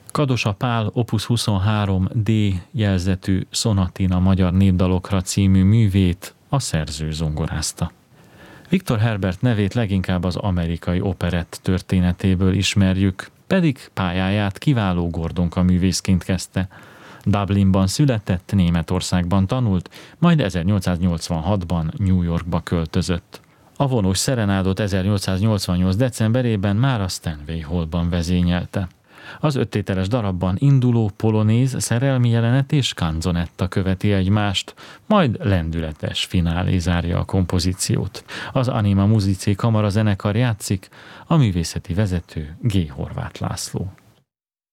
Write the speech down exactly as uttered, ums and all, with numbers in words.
Kadosa Pál opus huszonhárom D jelzetű Sonatina magyar népdalokra című művét a szerző zongorázta. Viktor Herbert nevét leginkább az amerikai operett történetéből ismerjük, pedig pályáját kiváló Gordonka művészként kezdte. Dublinban született, Németországban tanult, majd ezernyolcszáznyolcvanhatban New Yorkba költözött. A vonós szerenádot ezernyolcszáznyolcvannyolc decemberében már a Stanway Hallban vezényelte. Az öttételes darabban induló polonéz, szerelmi jelenet és kanzonetta követi egymást, majd lendületes finálé zárja a kompozíciót. Az Anima Musicae kamara zenekar játszik, a művészeti vezető G. Horváth László.